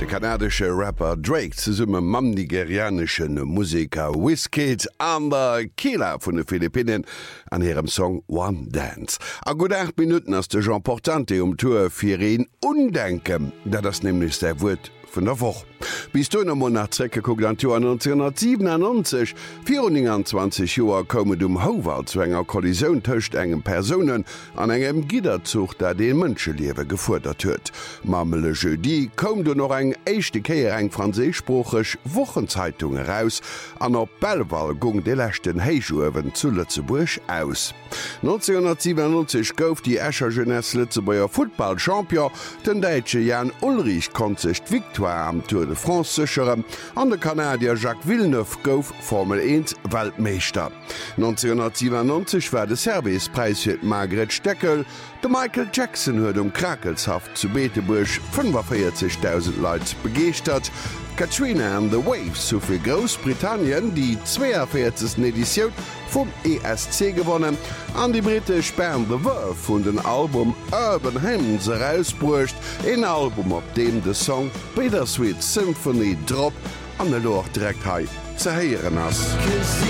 kanadische Rapper Drake ze summe mam nigerianischen Musiker Wizkid an der Kieler vun de Philippinen an ihrem Song One Dance. A gut 8 Minuten ass de Jean Portante Tour fir een undenken, dat das nämlich der Wut vun der Woche. Bis du no nachrecke guckt an 1997 24 Joer komme Howard zu enger Kollision töcht engem Personen an engem Giderzug, der den Mënscheliewe gefordert huet. Mamele jeudi kom du noch eng echte Keier eng franzésprochech Wochenzeitung heraus, an op Belval gung de lächten Heijuwen zu Lützeburg aus. 1997 gouf die Escher Jeunesse Lützebauer Football-Champion, den Deitsche Jan Ulrich kon sich Victoire am Tour de France sicheren, an der Kanadier Jacques Villeneuve gouf Formel 1 Weltmeister. 1997 war de Servicepreis fir Margaret Steckel, de Michael Jackson huet Krakelshaft zu Beetebusch 45.000 Leute begeert, Katrina and the Waves so fir Großbritannien die 42. Edition vom ESC gewonnen, an die britisch Band The Verve vun den Album Urban Hymns herausbrucht, ein Album op dem de Song Bittersweet Symphony Drop an der Loch direkt zerheieren ass.